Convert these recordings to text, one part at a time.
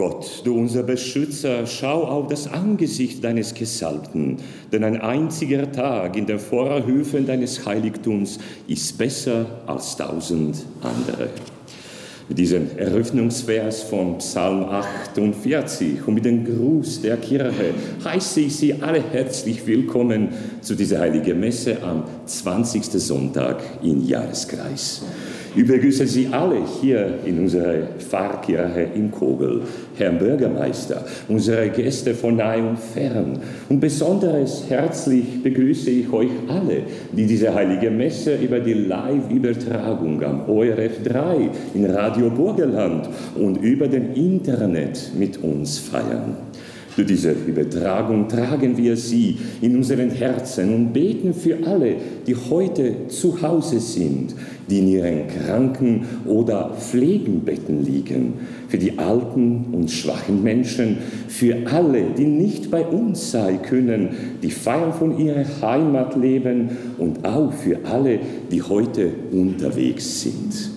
Gott, du unser Beschützer, schau auf das Angesicht deines Gesalbten, denn ein einziger Tag in den Vorhöfen deines Heiligtums ist besser als 1000 andere. Mit diesem Eröffnungsvers von Psalm 48 und mit dem Gruß der Kirche heiße ich Sie alle herzlich willkommen zu dieser heiligen Messe am 20. Sonntag im Jahreskreis. Ich begrüße Sie alle hier in unserer Pfarrkirche in Kogel, Herrn Bürgermeister, unsere Gäste von nahe und fern. Und besonders herzlich begrüße ich euch alle, die diese heilige Messe über die Live-Übertragung am ORF 3 in Radio Burgenland und über den Internet mit uns feiern. Durch diese Übertragung tragen wir sie in unseren Herzen und beten für alle, die heute zu Hause sind, die in ihren Kranken- oder Pflegenbetten liegen, für die alten und schwachen Menschen, für alle, die nicht bei uns sein können, die fern von ihrer Heimat leben und auch für alle, die heute unterwegs sind.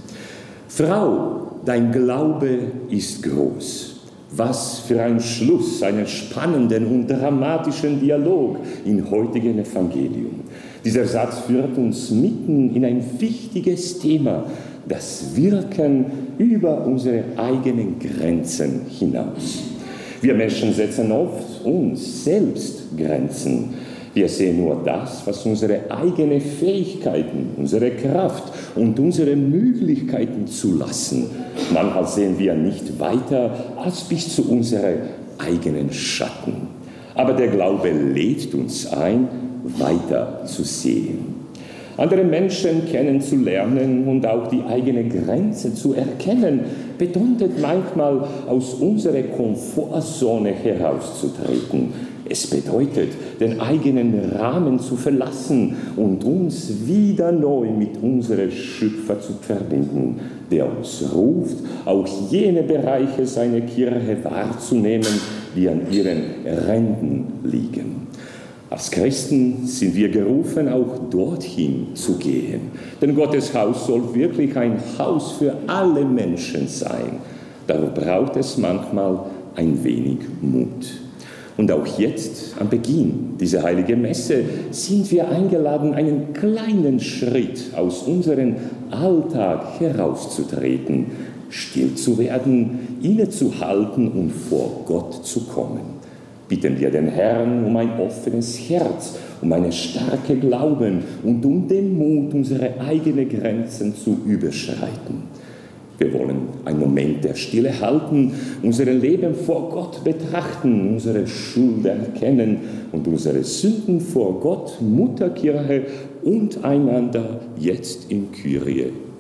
Frau, dein Glaube ist groß. Was für ein Schluss eines spannenden und dramatischen Dialog im heutigen Evangelium. Dieser Satz führt uns mitten in ein wichtiges Thema, das Wirken über unsere eigenen Grenzen hinaus. Wir Menschen setzen oft uns selbst Grenzen. Wir sehen nur das, was unsere eigenen Fähigkeiten, unsere Kraft und unsere Möglichkeiten zulassen. Manchmal sehen wir nicht weiter als bis zu unseren eigenen Schatten. Aber der Glaube lädt uns ein, weiter zu sehen. Andere Menschen kennenzulernen und auch die eigene Grenze zu erkennen, bedeutet manchmal, aus unserer Komfortzone herauszutreten. Es bedeutet, den eigenen Rahmen zu verlassen und uns wieder neu mit unserem Schöpfer zu verbinden, der uns ruft, auch jene Bereiche seiner Kirche wahrzunehmen, die an ihren Rändern liegen. Als Christen sind wir gerufen, auch dorthin zu gehen. Denn Gottes Haus soll wirklich ein Haus für alle Menschen sein. Darum braucht es manchmal ein wenig Mut. Und auch jetzt, am Beginn dieser heiligen Messe, sind wir eingeladen, einen kleinen Schritt aus unserem Alltag herauszutreten, still zu werden, innezuhalten und vor Gott zu kommen. Bitten wir den Herrn um ein offenes Herz, um einen starken Glauben und um den Mut, unsere eigenen Grenzen zu überschreiten. Wir wollen einen Moment der Stille halten, unser Leben vor Gott betrachten, unsere Schuld erkennen und unsere Sünden vor Gott, Mutterkirche und einander jetzt in Kyrie